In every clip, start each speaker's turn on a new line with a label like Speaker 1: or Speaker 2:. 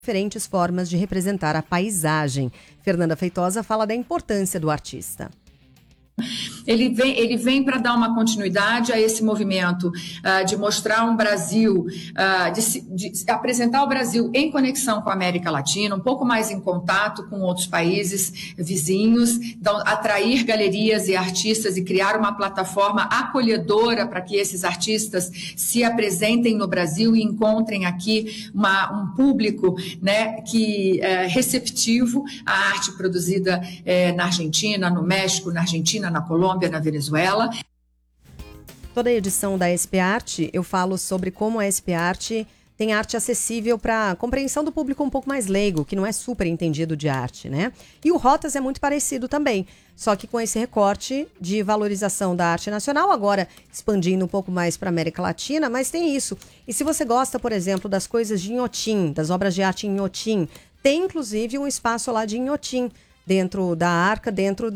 Speaker 1: diferentes formas de representar a paisagem. Fernanda Feitosa fala da importância do artista.
Speaker 2: Ele vem para dar uma continuidade a esse movimento de mostrar um Brasil, de apresentar o Brasil em conexão com a América Latina, um pouco mais em contato com outros países vizinhos, então, atrair galerias e artistas e criar uma plataforma acolhedora para que esses artistas se apresentem no Brasil e encontrem aqui um público, né, receptivo à arte produzida na Argentina, no México, na Argentina, na Colômbia, na Venezuela.
Speaker 1: Toda a edição da SP Arte, eu falo sobre como a SP Arte tem arte acessível para compreensão do público um pouco mais leigo, que não é super entendido de arte, né? E o Rotas é muito parecido também, só que com esse recorte de valorização da arte nacional, agora expandindo um pouco mais para a América Latina, mas tem isso. E se você gosta, por exemplo, das coisas de Inhotim, das obras de arte em Inhotim, tem inclusive um espaço lá de Inhotim, dentro da Arca, dentro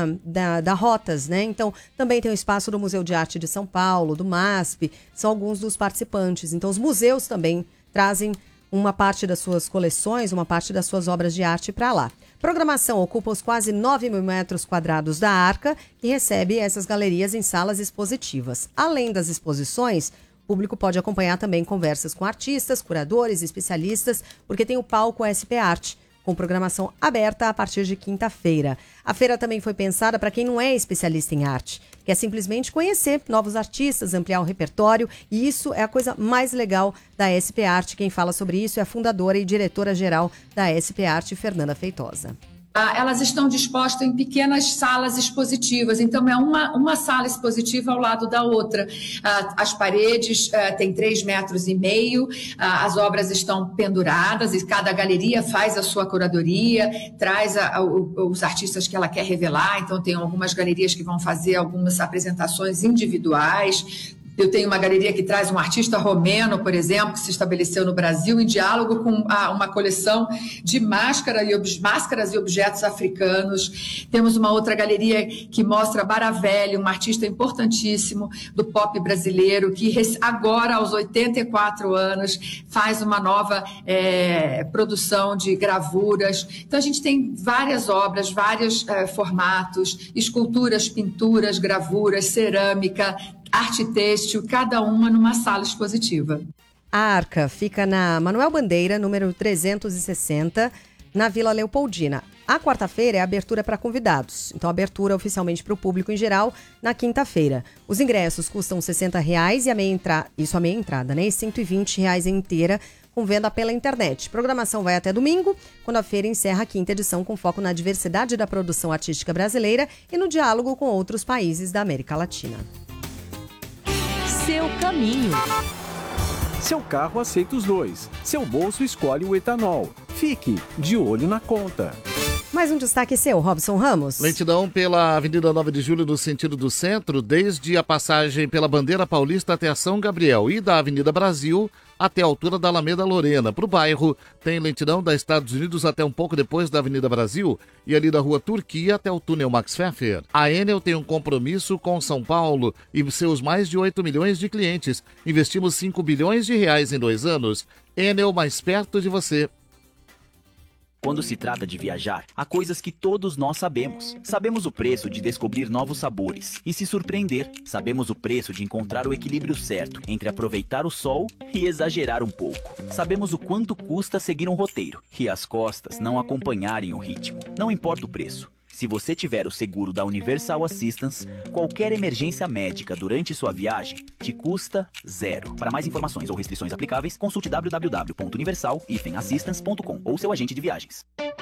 Speaker 1: da Rotas, né? Então, também tem o espaço do Museu de Arte de São Paulo, do MASP, são alguns dos participantes. Então, os museus também trazem uma parte das suas coleções, uma parte das suas obras de arte para lá. Programação ocupa os quase 9 mil metros quadrados da Arca e recebe essas galerias em salas expositivas. Além das exposições, o público pode acompanhar também conversas com artistas, curadores, especialistas, porque tem o palco SP Arte, com programação aberta a partir de quinta-feira. A feira também foi pensada para quem não é especialista em arte, quer simplesmente conhecer novos artistas, ampliar o repertório, e isso é a coisa mais legal da SP Arte. Quem fala sobre isso é a fundadora e diretora-geral da SP Arte, Fernanda Feitosa.
Speaker 2: Elas estão dispostas em pequenas salas expositivas, então é uma sala expositiva ao lado da outra. As paredes têm 3,5 metros, as obras estão penduradas e cada galeria faz a sua curadoria, traz os artistas que ela quer revelar, então tem algumas galerias que vão fazer algumas apresentações individuais. Eu tenho uma galeria que traz um artista romeno, por exemplo, que se estabeleceu no Brasil em diálogo com uma coleção de máscaras e objetos africanos. Temos uma outra galeria que mostra Baravelli, um artista importantíssimo do pop brasileiro, que agora, aos 84 anos, faz uma nova produção de gravuras. Então, a gente tem várias obras, vários formatos, esculturas, pinturas, gravuras, cerâmica, arte têxtil, cada uma numa sala expositiva.
Speaker 1: A Arca fica na Manuel Bandeira, número 360, na Vila Leopoldina. A quarta-feira é a abertura para convidados, então abertura oficialmente para o público em geral na quinta-feira. Os ingressos custam R$60 e a meia entrada, né? E R$120 a inteira, com venda pela internet. Programação vai até domingo, quando a feira encerra a quinta edição com foco na diversidade da produção artística brasileira e no diálogo com outros países da América Latina.
Speaker 3: Seu caminho.
Speaker 4: Seu carro aceita os dois. Seu bolso escolhe o etanol. Fique de olho na conta.
Speaker 1: Mais um destaque seu, Robson Ramos.
Speaker 5: Lentidão pela Avenida 9 de Julho no sentido do centro, desde a passagem pela Bandeira Paulista até a São Gabriel e da Avenida Brasil até a altura da Alameda Lorena. Para o bairro, tem lentidão da Estados Unidos até um pouco depois da Avenida Brasil e ali da Rua Turquia até o túnel Max Pfeffer. A Enel tem um compromisso com São Paulo e seus mais de 8 milhões de clientes. Investimos 5 bilhões de reais em 2 anos. Enel, mais perto de você.
Speaker 6: Quando se trata de viajar, há coisas que todos nós sabemos. Sabemos o preço de descobrir novos sabores e se surpreender. Sabemos o preço de encontrar o equilíbrio certo entre aproveitar o sol e exagerar um pouco. Sabemos o quanto custa seguir um roteiro e as costas não acompanharem o ritmo. Não importa o preço. Se você tiver o seguro da Universal Assistance, qualquer emergência médica durante sua viagem te custa zero. Para mais informações ou restrições aplicáveis, consulte www.universal-assistance.com ou seu agente de viagens.